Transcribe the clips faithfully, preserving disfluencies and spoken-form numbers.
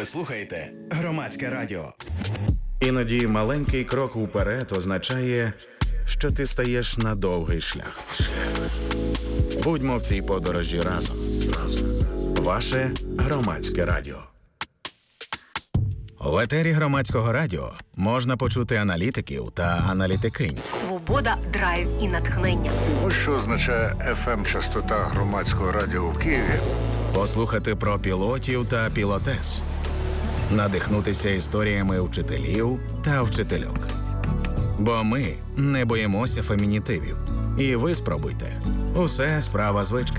Ви слухаєте Громадське радіо. Іноді маленький крок уперед означає, що ти стаєш на довгий шлях. Будьмо в цій подорожі разом. Ваше Громадське радіо. В етері Громадського радіо можна почути аналітиків та аналітикинь. Свобода, драйв і натхнення. Ось що означає еф ем-частота Громадського радіо в Києві. Послухати про пілотів та пілотес. Надихнутися історіями вчителів та вчительок. Бо ми не боїмося фемінітивів. І ви спробуйте. Усе справа звички.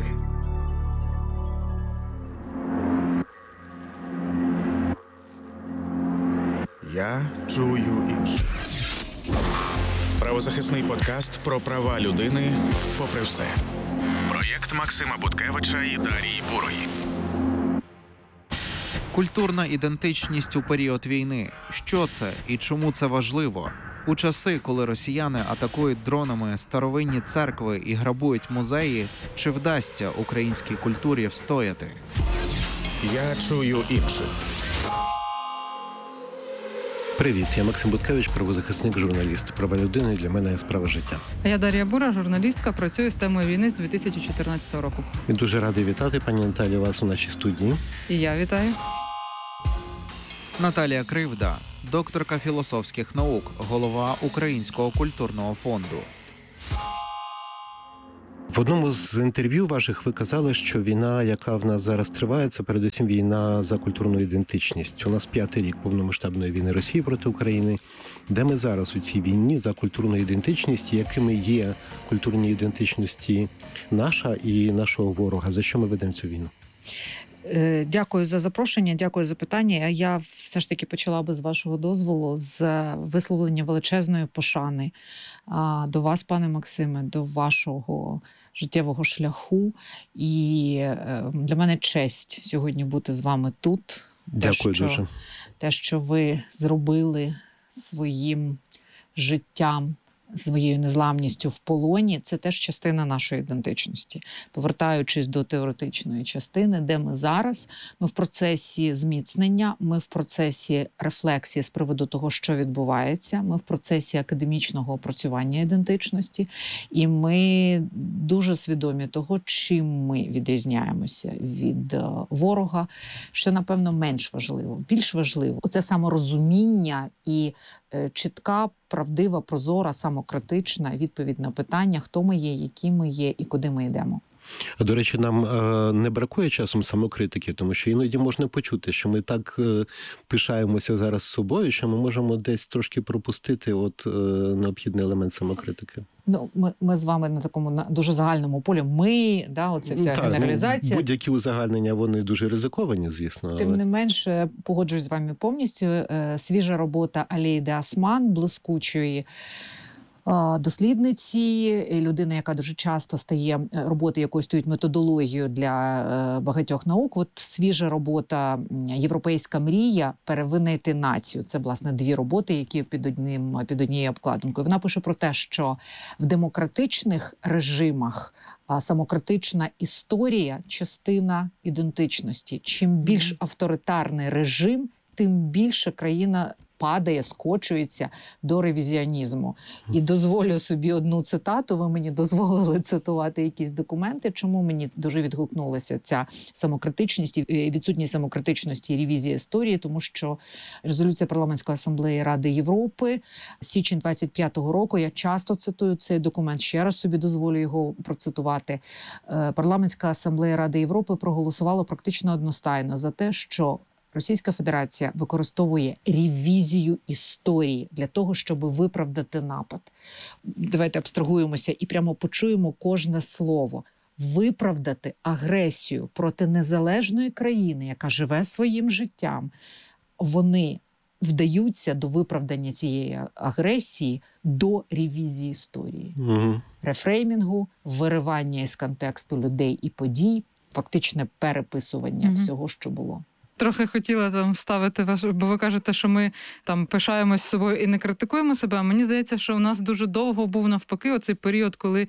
Я чую інших. Правозахисний подкаст про права людини попри все. Проєкт Максима Буткевича і Дарії Бурої. Культурна ідентичність у період війни. Що це і чому це важливо? У часи, коли росіяни атакують дронами старовинні церкви і грабують музеї, чи вдасться українській культурі встояти? Я чую інших. Привіт, я Максим Буткевич, правозахисник, журналіст. Права людини для мене – справа життя. Я Дар'я Бура, журналістка, працюю з темою війни з дві тисячі чотирнадцятого року. І дуже радий вітати, пані Наталі, вас у нашій студії. І я вітаю. Наталія Кривда, докторка філософських наук, голова Українського культурного фонду. В одному з інтерв'ю ваших ви казали, що війна, яка в нас зараз триває, це передусім війна за культурну ідентичність. У нас п'ятий рік повномасштабної війни Росії проти України. Де ми зараз у цій війні за культурну ідентичність, якими є культурні ідентичності наша і нашого ворога? За що ми ведемо цю війну? Дякую за запрошення, дякую за питання. Я все ж таки почала би, з вашого дозволу, з висловлення величезної пошани до вас, пане Максиме, до вашого життєвого шляху. І для мене честь сьогодні бути з вами тут. Дякую те, що, дуже. Те, що ви зробили своїм життям, своєю незламністю в полоні, це теж частина нашої ідентичності. Повертаючись до теоретичної частини, де ми зараз, ми в процесі зміцнення, ми в процесі рефлексії з приводу того, що відбувається, ми в процесі академічного опрацювання ідентичності, і ми дуже свідомі того, чим ми відрізняємося від ворога, що, напевно, менш важливо. Більш важливо – оце саморозуміння і чітка, правдива, прозора, самокритична відповідь на питання, хто ми є, які ми є і куди ми йдемо. А, до речі, нам е, не бракує часом самокритики, тому що іноді можна почути, що ми так е, пишаємося зараз собою, що ми можемо десь трошки пропустити от е, необхідний елемент самокритики. Ну, ми, ми з вами на такому на дуже загальному полі. Ми, да, оце вся так, генералізація. Ну, будь-які узагальнення, вони дуже ризиковані, звісно. Але... Тим не менше, погоджуюсь з вами повністю. Свіжа робота Алейди Осман, блискучої дослідниці, людина, яка дуже часто стає, роботи якої стоїть методологією для багатьох наук. От свіжа робота «Європейська мрія. Перевинайти націю». Це, власне, дві роботи, які під одним, під однією обкладинкою. Вона пише про те, що в демократичних режимах самокритична історія – частина ідентичності. Чим більш авторитарний режим, тим більше країна падає, скочується до ревізіонізму. І дозволю собі одну цитату. Ви мені дозволили цитувати якісь документи. Чому мені дуже відгукнулася ця самокритичність і відсутність самокритичності і ревізії історії? Тому що резолюція Парламентської асамблеї Ради Європи, січень двадцять п'ятого року, я часто цитую цей документ, ще раз собі дозволю його процитувати. Парламентська асамблея Ради Європи проголосувала практично одностайно за те, що Російська Федерація використовує ревізію історії для того, щоб виправдати напад. Давайте абстрагуємося і прямо почуємо кожне слово. Виправдати агресію проти незалежної країни, яка живе своїм життям. Вони вдаються до виправдання цієї агресії до ревізії історії. Угу. Рефреймінгу, виривання із контексту людей і подій, фактичне переписування угу. всього, що було. Трохи хотіла там вставити ваш, бо ви кажете, що ми там пишаємось собою і не критикуємо себе. А мені здається, що у нас дуже довго був навпаки оцей період, коли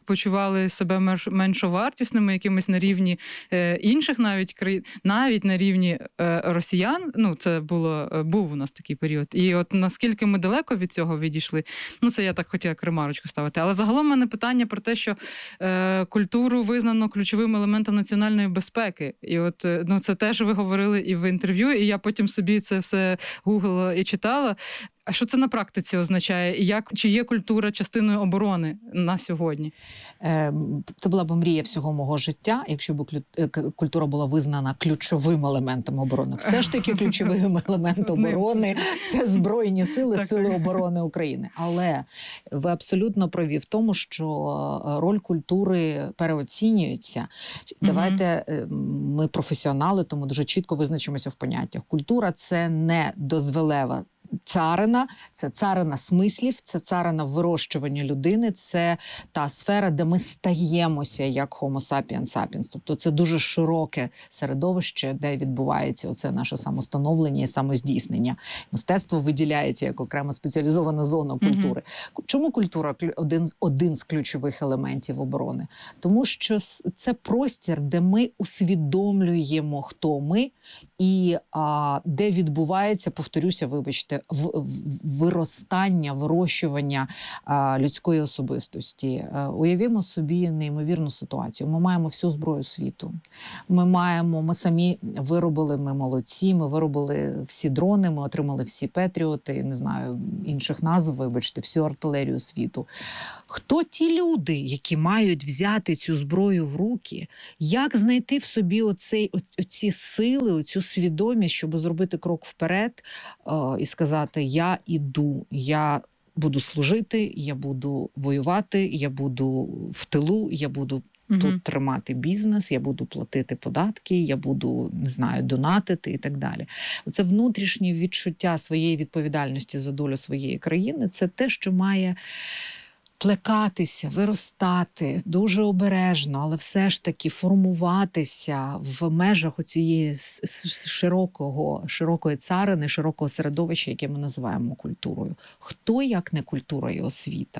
почували себе менш- меншовартісними, якимось на рівні е, інших навіть країн, навіть на рівні е, росіян. Ну, це було, е, був у нас такий період. І от наскільки ми далеко від цього відійшли, ну, це я так хотіла ремарочку ставити. Але загалом в мене питання про те, що е, культуру визнано ключовим елементом національної безпеки. І от, е, ну, це теж ви говорили і в інтерв'ю, і я потім собі це все гуглила і читала. А що це на практиці означає? І як, чи є культура частиною оборони на сьогодні? Е, Це була б мрія всього мого життя, якщо б клю- е, к- культура була визнана ключовим елементом оборони. Все ж таки ключовим елементом оборони – це Збройні сили, Так, Сили так. оборони України. Але ви абсолютно праві в тому, що е, роль культури переоцінюється. Давайте, е, ми професіонали, тому дуже чітко визначимося в поняттях. Культура – це не дозволева царина, це царина смислів, це царина вирощування людини, це та сфера, де ми стаємося як Homo sapiens sapiens. Тобто це дуже широке середовище, де відбувається оце наше самостановлення і самоздійснення. Мистецтво виділяється як окрема спеціалізована зона культури. Mm-hmm. Чому культура один, один з ключових елементів оборони? Тому що це простір, де ми усвідомлюємо, хто ми, і а, де відбувається, повторюся, вибачте, в, в, виростання, вирощування а, людської особистості. А, уявімо собі неймовірну ситуацію. Ми маємо всю зброю світу. Ми маємо, ми самі виробили, ми молодці, ми виробили всі дрони, ми отримали всі Петріоти, не знаю, інших назв, вибачте, всю артилерію світу. Хто ті люди, які мають взяти цю зброю в руки? Як знайти в собі оцей, оці сили, оцю свідомість, щоб зробити крок вперед е, і сказати: я іду, я буду служити, я буду воювати, я буду в тилу, я буду Угу. тут тримати бізнес, я буду платити податки, я буду, не знаю, донатити і так далі. Оце внутрішнє відчуття своєї відповідальності за долю своєї країни – це те, що має плекатися, виростати дуже обережно, але все ж таки формуватися в межах оцієї широкого, широкої царини, широкого середовища, яке ми називаємо культурою. Хто, як не культура і освіта?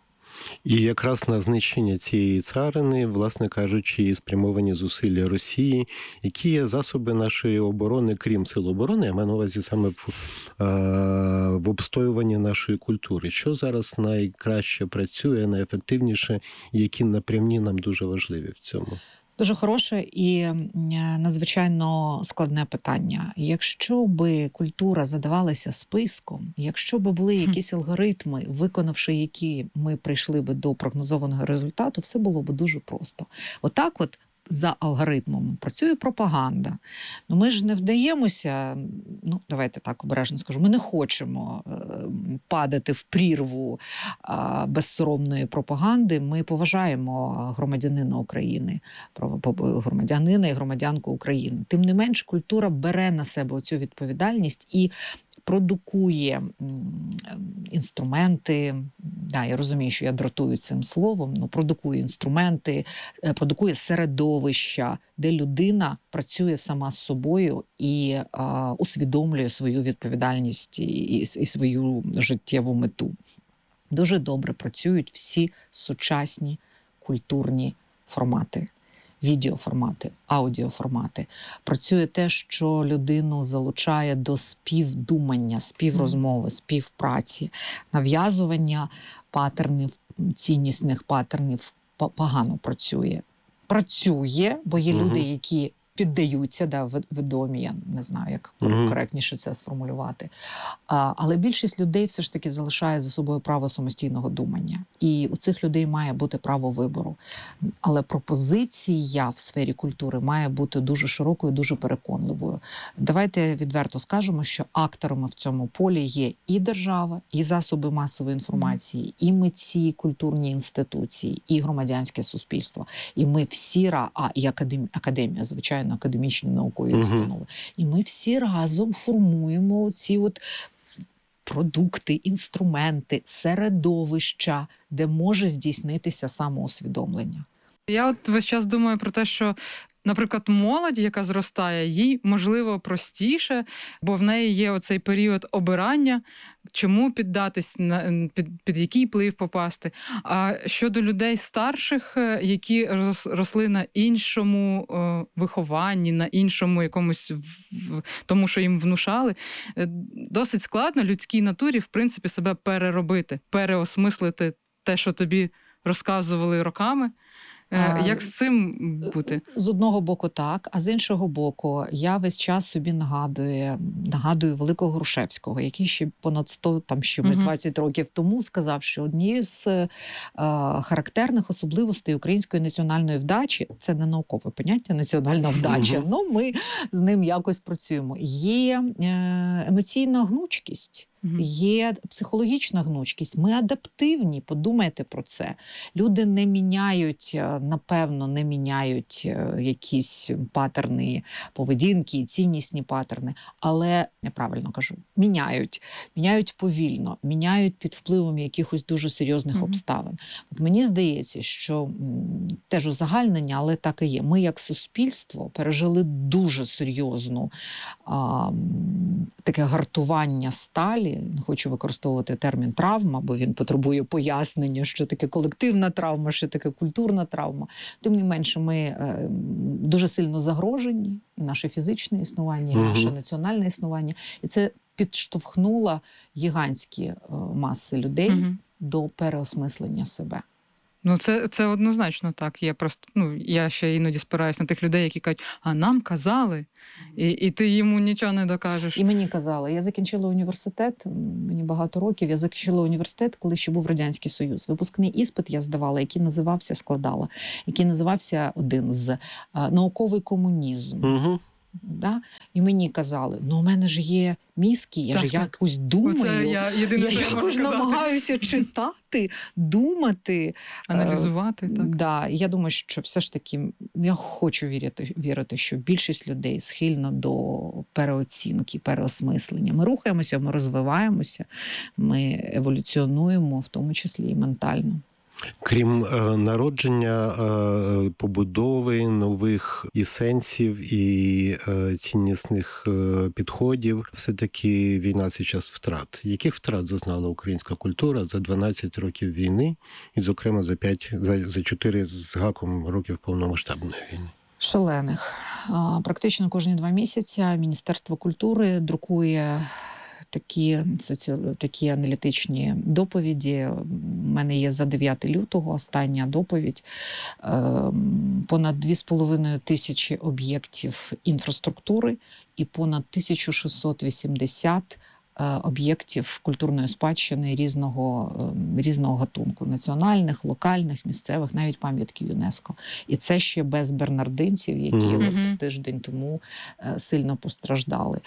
І якраз на знищення цієї царини, власне кажучи, спрямовані зусилля Росії, які є засоби нашої оборони, крім сил оборони, я маю на увазі саме в, е, в обстоюванні нашої культури. Що зараз найкраще працює, найефективніше, і які напрямні нам дуже важливі в цьому? Дуже хороше і надзвичайно складне питання. Якщо би культура задавалася списком, якщо би були якісь алгоритми, виконавши які ми прийшли би до прогнозованого результату, все було б дуже просто. Отак от за алгоритмом працює пропаганда. Ну, ми ж не вдаємося, ну, давайте так обережно скажу, ми не хочемо е, падати в прірву е, безсоромної пропаганди. Ми поважаємо громадянина України, громадянина і громадянку України. Тим не менш, культура бере на себе цю відповідальність і продукує інструменти, да, я розумію, що я дратую цим словом, ну, продукує інструменти, продукує середовища, де людина працює сама з собою і а, усвідомлює свою відповідальність і, і, і свою життєву мету. Дуже добре працюють всі сучасні культурні формати. Відеоформати, аудіоформати. Працює те, що людину залучає до співдумання, співрозмови, співпраці, нав'язування патернів, ціннісних патернів погано працює. Працює, бо є люди, які піддаються, да, відомі, я не знаю, як коректніше це сформулювати. А, але більшість людей все ж таки залишає за собою право самостійного думання. І у цих людей має бути право вибору. Але пропозиція в сфері культури має бути дуже широкою, дуже переконливою. Давайте відверто скажемо, що акторами в цьому полі є і держава, і засоби масової інформації, і митці, культурні інституції, і громадянське суспільство. І ми всі, а і академія, академія звичайно, академічні наукові uh-huh. установи. І ми всі разом формуємо ці от продукти, інструменти, середовища, де може здійснитися самоусвідомлення. Я от весь час думаю про те, що наприклад, молодь, яка зростає, їй, можливо, простіше, бо в неї є оцей період обирання, чому піддатись, на, під, під який вплив попасти. А щодо людей старших, які росли на іншому е, вихованні, на іншому якомусь, в, тому, що їм внушали, досить складно людській натурі, в принципі, себе переробити, переосмислити те, що тобі розказували роками. Як з цим бути? З одного боку так, а з іншого боку, я весь час собі нагадую, нагадую великого Грушевського, який ще понад сто, там ще угу. двадцять років тому сказав, що однією з е, характерних особливостей української національної вдачі, це не наукове поняття, національна вдача, угу. ну ми з ним якось працюємо, є е, емоційна гнучкість. Є психологічна гнучкість, ми адаптивні, подумайте про це. Люди не міняють, напевно, не міняють якісь патерни поведінки, ціннісні патерни, але, я правильно кажу, міняють. Міняють повільно, міняють під впливом якихось дуже серйозних mm-hmm. обставин. От мені здається, що теж узагальнення, але так і є. Ми як суспільство пережили дуже серйозну а, таке гартування сталі. Не хочу використовувати термін травма, бо він потребує пояснення, що таке колективна травма, що таке культурна травма. Тим не менше, ми е, дуже сильно загрожені, і наше фізичне існування, і наше угу. національне існування. І це підштовхнуло гігантські е, маси людей угу. до переосмислення себе. Ну, це, це однозначно так. Я просто, ну, я ще іноді спираюсь на тих людей, які кажуть, а нам казали, і, і ти йому нічого не докажеш. І мені казали. Я закінчила університет, мені багато років, я закінчила університет, коли ще був Радянський Союз. Випускний іспит я здавала, який називався, складала, який називався один з «Науковий комунізм». Угу. Да? І мені казали, ну у мене ж є мізки, я так, ж так. якось думаю, Оце я, єдине, я якось намагаюся читати, думати. Аналізувати. Е, так. Да. Я думаю, що все ж таки, я хочу вірити, вірити, що більшість людей схильна до переоцінки, переосмислення. Ми рухаємося, ми розвиваємося, ми еволюціонуємо, в тому числі і ментально. Крім е, народження, е, побудови нових і сенсів, і е, ціннісних е, підходів, все-таки війна – це час втрат. Яких втрат зазнала українська культура за дванадцять років війни, і, зокрема, за п'ять, за, за чотири з гаком років повномасштабної війни? Шалених. Практично кожні два місяці Міністерство культури друкує Такі, соці... такі аналітичні доповіді. У мене є за дев'яте лютого остання доповідь. Понад дві з половиною тисячі об'єктів інфраструктури і понад тисяча шістсот вісімдесят об'єктів культурної спадщини різного, різного гатунку. Національних, локальних, місцевих, навіть пам'ятки ЮНЕСКО. І це ще без бернардинців, які mm-hmm. от тиждень тому сильно постраждали.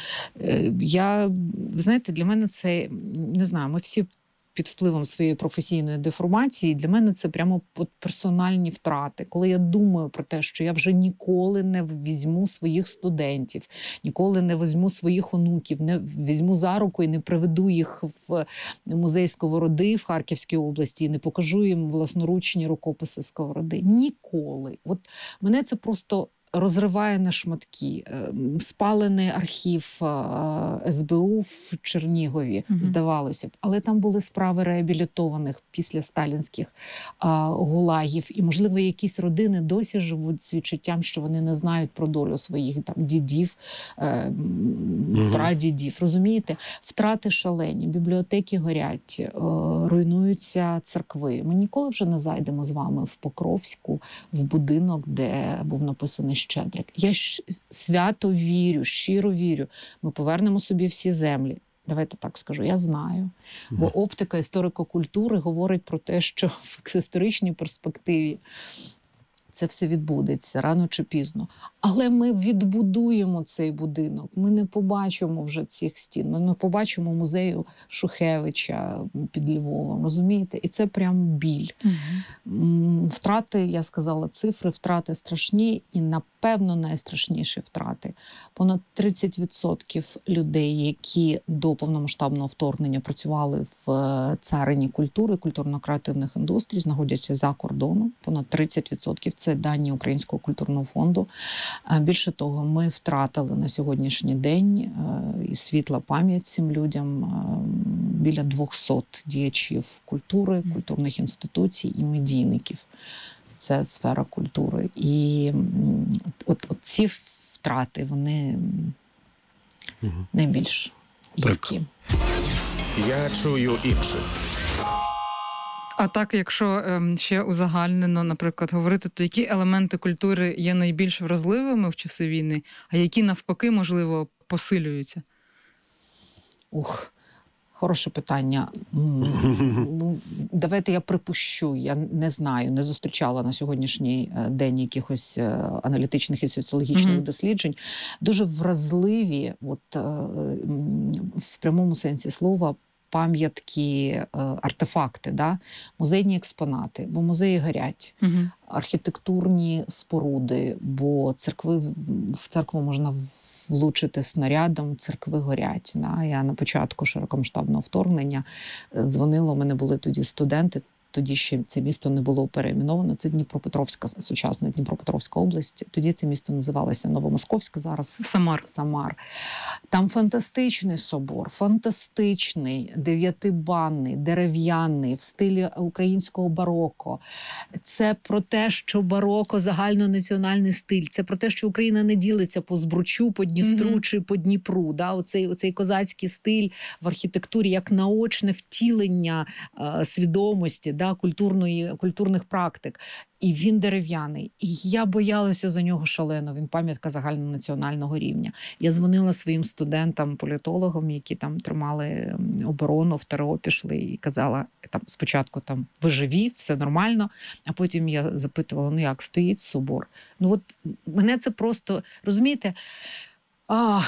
Я, ви знаєте, для мене це, не знаю, ми всі під впливом своєї професійної деформації, для мене це прямо от персональні втрати. Коли я думаю про те, що я вже ніколи не візьму своїх студентів, ніколи не візьму своїх онуків, не візьму за руку і не приведу їх в музей Сковороди в Харківській області і не покажу їм власноручні рукописи Сковороди. Ніколи. От мене це просто розриває на шматки. Спалений архів ес бе у в Чернігові, угу. здавалося б. Але там були справи реабілітованих після сталінських а, гулагів. І, можливо, якісь родини досі живуть з відчуттям, що вони не знають про долю своїх там дідів, е, угу. прадідів. Розумієте? Втрати шалені, бібліотеки горять, е, руйнуються церкви. Ми ніколи вже не зайдемо з вами в Покровську, в будинок, де був написаний Щедрик. Я свято вірю, щиро вірю. Ми повернемо собі всі землі. Давайте так скажу, я знаю. Бо оптика історико-культури говорить про те, що в історичній перспективі це все відбудеться рано чи пізно. Але ми відбудуємо цей будинок. Ми не побачимо вже цих стін. Ми не побачимо музею Шухевича під Львовом, розумієте? І це прям біль. Угу. Втрати, я сказала цифри, втрати страшні і, напевно, найстрашніші втрати. Понад тридцять відсотків людей, які до повномасштабного вторгнення працювали в царині культури, культурно-креативних індустрій, знаходяться за кордоном. Понад тридцять відсотків – це Це дані Українського культурного фонду. Більше того, ми втратили на сьогоднішній день і світла пам'ять цим людям біля двохсот діячів культури, культурних інституцій і медійників. Це сфера культури. І от, от ці втрати, вони угу. найбільш гіркі. Я чую інших. А так, якщо ем, ще узагальнено, наприклад, говорити, то які елементи культури є найбільш вразливими в часи війни, а які навпаки, можливо, посилюються? Ух, хороше питання. Давайте я припущу, я не знаю, не зустрічала на сьогоднішній день якихось аналітичних і соціологічних mm-hmm. досліджень. Дуже вразливі, от, в прямому сенсі слова, пам'ятки, артефакти, да? Музейні експонати, бо музеї горять, угу. архітектурні споруди, бо церкви, в церкву можна влучити снарядом, церкви горять. Да? Я на початку широкомасштабного вторгнення дзвонила, у мене були тоді студенти, тоді ще це місто не було перейменовано, це Дніпропетровська, сучасна Дніпропетровська область. Тоді це місто називалося Новомосковськ, зараз Самар. Самар. Там фантастичний собор, фантастичний, дев'ятибанний, дерев'яний, в стилі українського бароко. Це про те, що бароко – загальнонаціональний стиль. Це про те, що Україна не ділиться по Збручу, по Дністру mm-hmm. чи по Дніпру. Да? Оцей, оцей козацький стиль в архітектурі як наочне втілення е, свідомості, да, культурної, культурних практик. І він дерев'яний. І я боялася за нього шалено. Він пам'ятка загальнонаціонального рівня. Я дзвонила своїм студентам, політологам, які там тримали оборону, в ТРО пішли, і казала, там спочатку там ви живі, все нормально, а потім я запитувала, ну як, стоїть собор? Ну от мене це просто, розумієте, а,